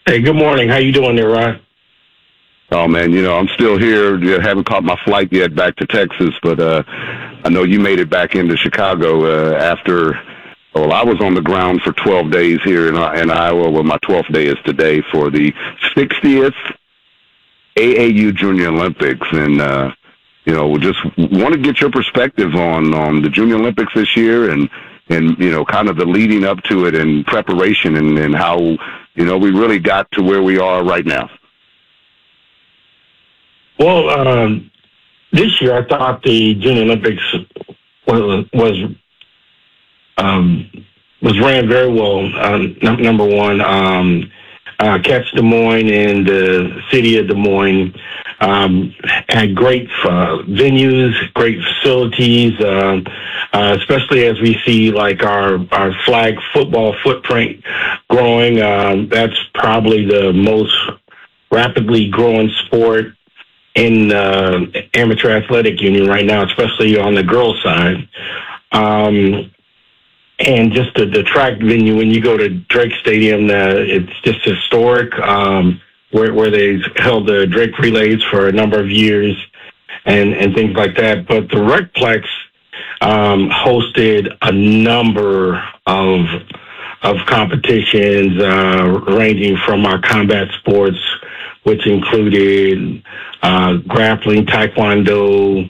Hey, good morning. How you doing there, Ryan? Oh man, I'm still here. Haven't caught my flight yet back to Texas, but I know you made it back into Chicago after. Well, I was on the ground for 12 days here in Iowa. Well, my 12th day is today for the 60th AAU Junior Olympics, and we just want to get your perspective on the Junior Olympics this year, and kind of the leading up to it and preparation, and how we really got to where we are right now. Well, this year I thought the Junior Olympics was ran very well. Number one, Catch Des Moines and the city of Des Moines had great venues, great facilities, especially as we see like our flag football footprint growing. That's probably the most rapidly growing sport in amateur athletic union right now, especially on the girls' side. And just the track venue, when you go to Drake Stadium, it's just historic, where they've held the Drake Relays for a number of years and things like that. But the Recplex hosted a number of competitions ranging from our combat sports, which included grappling, taekwondo,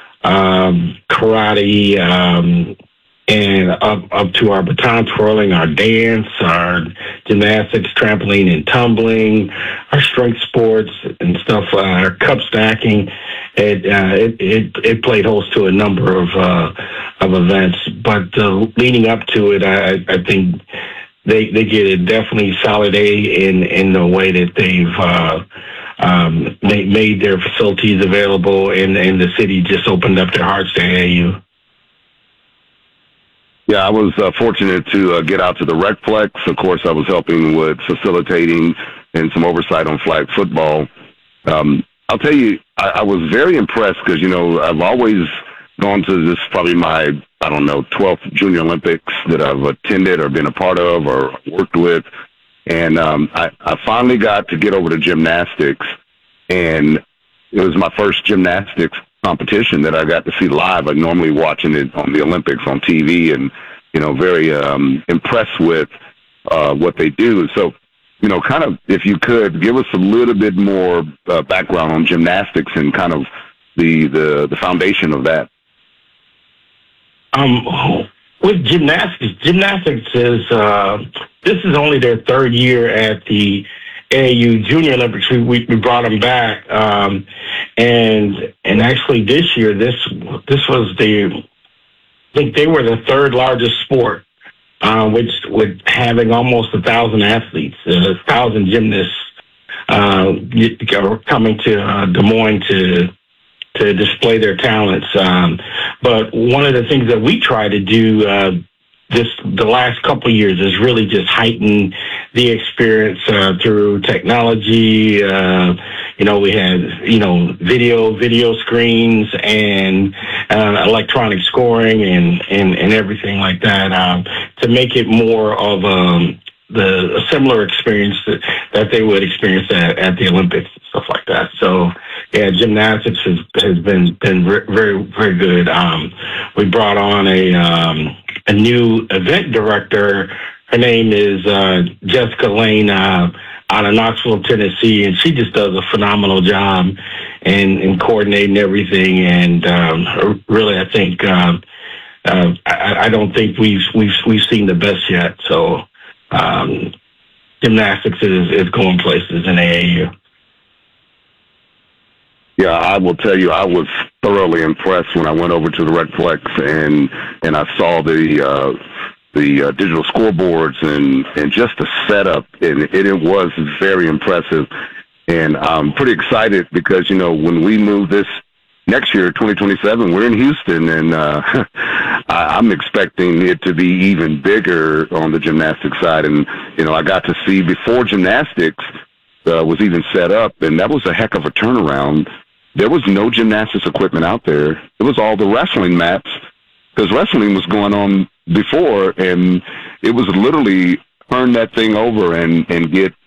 karate, and up to our baton twirling, our dance, our gymnastics, trampoline and tumbling, our strength sports and stuff, our cup stacking. It played host to a number of events, but leading up to it, I think they get a definitely solid A in the way that they've made their facilities available, and the city just opened up their hearts to AAU. Yeah, I was fortunate to get out to the Recplex. Of course, I was helping with facilitating and some oversight on flag football. I'll tell you, I was very impressed because, I've always gone to this, probably my, 12th Junior Olympics that I've attended or been a part of or worked with. And I finally got to get over to gymnastics, and it was my first gymnastics competition that I got to see live. I'm normally watching it on the Olympics on TV, and very impressed with what they do. So, kind of, if you could give us a little bit more background on gymnastics and kind of the foundation of that. With gymnastics is this is only their third year at the AAU Junior Olympics. We brought them back, and actually this year this was I think they were the third largest sport, which with having almost 1,000 athletes, 1,000 gymnasts coming to Des Moines to display their talents. But one of the things that we try to do the last couple of years is really just heighten the experience through technology. We had video screens and electronic scoring and everything like that to make it more of a similar experience that they would experience at the Olympics and stuff like that. So yeah, gymnastics has been very, very good. We brought on a new event director. Her name is Jessica Lane out of Knoxville, Tennessee, and she just does a phenomenal job in coordinating everything. And really, I think I don't think we've seen the best yet. So gymnastics is going places in AAU. Yeah, I will tell you, I was thoroughly impressed when I went over to the Recplex and I saw the digital scoreboards and just the setup, and it was very impressive. And I'm pretty excited because, when we move this next year, 2027, we're in Houston, and I'm expecting it to be even bigger on the gymnastics side. And, I got to see before gymnastics was even set up, and that was a heck of a turnaround. There was no gymnastics equipment out there. It was all the wrestling mats, because wrestling was going on before, and it was literally turn that thing over and get